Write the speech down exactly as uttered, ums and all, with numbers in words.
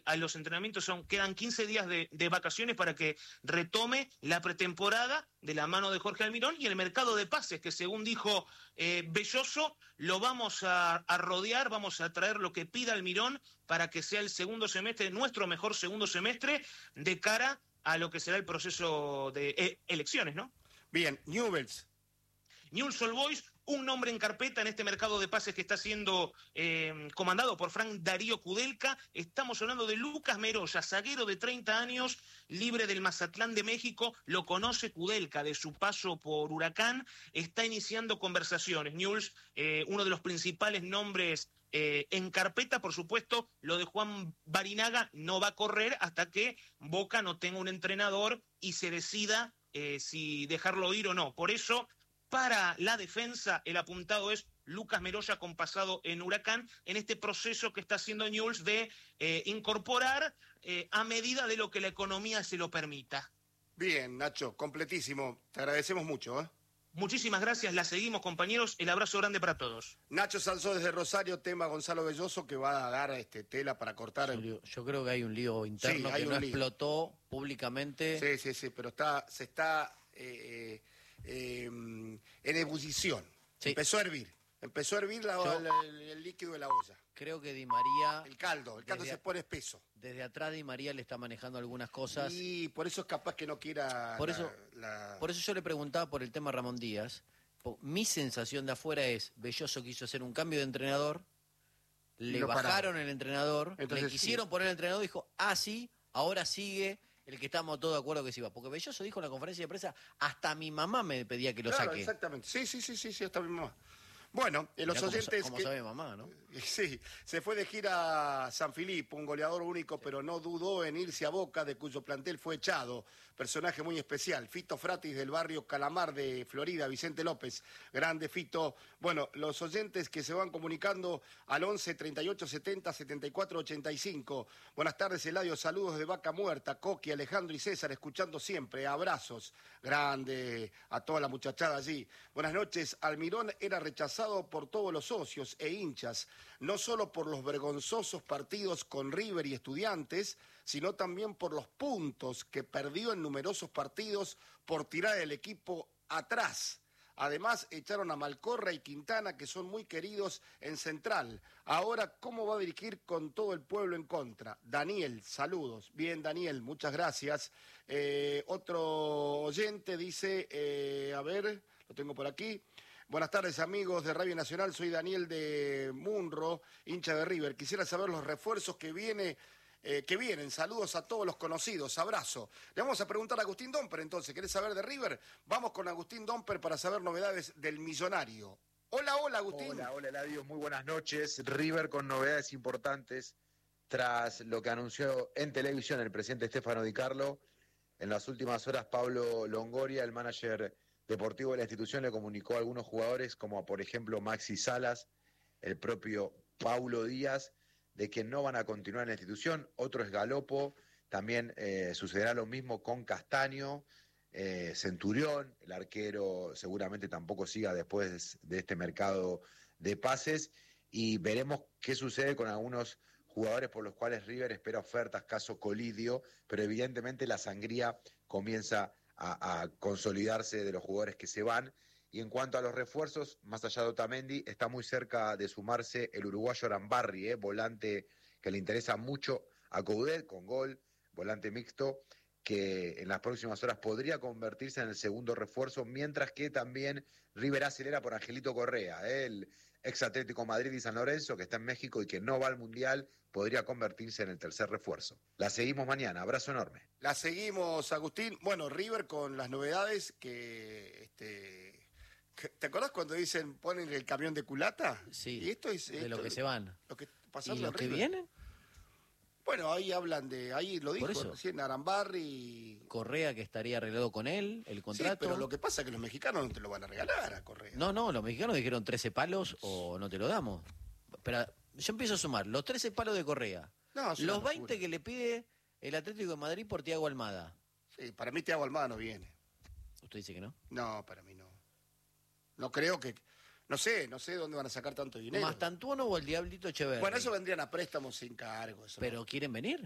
a los entrenamientos, son, quedan quince días de, de vacaciones para que retome la pretemporada de la mano de Jorge Almirón, y el mercado de pases, que según dijo eh, Belloso, lo vamos a, a rodear, vamos a traer lo que pida Almirón para que sea el segundo semestre, nuestro mejor segundo semestre, de cara a lo que será el proceso de eh, elecciones, ¿no? Bien, Newell's. Newell's Old Boys, un nombre en carpeta en este mercado de pases que está siendo eh, comandado por Frank Darío Kudelka. Estamos hablando de Lucas Meroya, zaguero de treinta años, libre del Mazatlán de México. Lo conoce Kudelka de su paso por Huracán. Está iniciando conversaciones. Newell's, eh, uno de los principales nombres eh, en carpeta, por supuesto. Lo de Juan Barinaga no va a correr hasta que Boca no tenga un entrenador y se decida eh, si dejarlo ir o no. Por eso, para la defensa, el apuntado es Lucas Meroya, con pasado en Huracán, en este proceso que está haciendo Newell's de eh, incorporar eh, a medida de lo que la economía se lo permita. Bien, Nacho, completísimo. Te agradecemos mucho, ¿eh? Muchísimas gracias, la seguimos, compañeros. El abrazo grande para todos. Nacho Salzó desde Rosario, tema Gonzalo Belloso, que va a dar este, tela para cortar. El... Yo creo que hay un lío interno, sí, que no lío. explotó públicamente. Sí, sí, sí, pero está, se está eh, eh, en ebullición. Sí. Empezó a hervir. Empezó a hervir la, Yo, la, el, el líquido de la olla. Creo que Di María... El caldo, el caldo desde, se pone espeso. Desde atrás Di María le está manejando algunas cosas. Y por eso es capaz que no quiera... Por, la, eso, la... por eso yo le preguntaba por el tema Ramón Díaz. Mi sensación de afuera es, Belloso quiso hacer un cambio de entrenador, le no bajaron pararon. el entrenador, Entonces, le quisieron sí. poner el entrenador, dijo, ah, sí, ahora sigue el que estamos todos de acuerdo que se iba. Porque Belloso dijo en la conferencia de prensa, hasta mi mamá me pedía que lo claro, saque. Exactamente, sí, sí, sí, sí, sí, hasta mi mamá. Bueno, en los oyentes... Como que... sabe mamá, ¿no? Sí, se fue de gira a San Filipo, un goleador único, sí. pero no dudó en irse a Boca, de cuyo plantel fue echado. Personaje muy especial, Fito Fratis, del barrio Calamar de Florida, Vicente López. Grande Fito. Bueno, los oyentes que se van comunicando al once, treinta y ocho, setenta, setenta y cuatro, ochenta y cinco. Buenas tardes, Eladio, saludos de Vaca Muerta, Coqui, Alejandro y César, escuchando siempre. Abrazos. Grande a toda la muchachada allí. Buenas noches, Almirón era rechazado por todos los socios e hinchas, no solo por los vergonzosos partidos con River y Estudiantes, sino también por los puntos que perdió en numerosos partidos por tirar el equipo atrás. Además, echaron a Malcorra y Quintana, que son muy queridos en Central. Ahora, ¿cómo va a dirigir con todo el pueblo en contra? Daniel, saludos. Bien, Daniel, muchas gracias. Eh, otro oyente dice, eh, a ver, lo tengo por aquí. Buenas tardes, amigos de Radio Nacional, soy Daniel de Munro, hincha de River. Quisiera saber los refuerzos que, viene, eh, que vienen. Saludos a todos los conocidos, abrazo. Le vamos a preguntar a Agustín Domper, entonces, ¿querés saber de River? Vamos con Agustín Domper para saber novedades del millonario. Hola, hola, Agustín. Hola, hola, Eladio, muy buenas noches. River con novedades importantes tras lo que anunció en televisión el presidente Stefano Di Carlo. En las últimas horas, Pablo Longoria, el manager deportivo de la institución, le comunicó a algunos jugadores, como por ejemplo Maxi Salas, el propio Paulo Díaz, de que no van a continuar en la institución. Otro es Galopo, también eh, sucederá lo mismo con Castaño, eh, Centurión, el arquero seguramente tampoco siga después de este mercado de pases, y veremos qué sucede con algunos jugadores por los cuales River espera ofertas, caso Colidio, pero evidentemente la sangría comienza A, a consolidarse de los jugadores que se van. Y en cuanto a los refuerzos, más allá de Otamendi, está muy cerca de sumarse el uruguayo Arambarri, eh, volante que le interesa mucho a Coudet, con gol, volante mixto, que en las próximas horas podría convertirse en el segundo refuerzo, mientras que también River acelera por Angelito Correa, eh, el ex Atlético Madrid y San Lorenzo, que está en México y que no va al Mundial, podría convertirse en el tercer refuerzo. La seguimos mañana, abrazo enorme. La seguimos, Agustín. Bueno, River con las novedades que... este ¿Te acordás cuando dicen, ponen el camión de culata? Sí, y esto es, de esto, lo que se van. Lo que ¿Y los que vienen? Bueno, ahí hablan de, ahí lo dijo recién Arambarri. Correa, que estaría arreglado con él, el contrato. Sí, pero lo que pasa es que los mexicanos no te lo van a regalar a Correa. No, no, los mexicanos dijeron trece palos o no te lo damos. Pero yo empiezo a sumar, los trece palos de Correa, no, los veinte que le pide el Atlético de Madrid por Thiago Almada. Sí, para mí Thiago Almada no viene. ¿Usted dice que no? No, para mí no. No creo que... No sé, no sé dónde van a sacar tanto dinero. ¿Mastantuono o el Diablito Echeverri? Bueno, eso vendrían a préstamos sin cargo. Eso ¿Pero no. quieren venir?